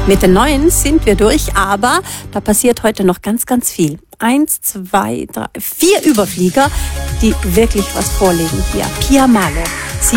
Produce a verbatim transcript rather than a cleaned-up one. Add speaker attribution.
Speaker 1: Mit den neuen sind wir durch, aber da passiert heute noch ganz, ganz viel. Eins, zwei, drei, vier Überflieger, die wirklich was vorlegen hier. Pia Malo.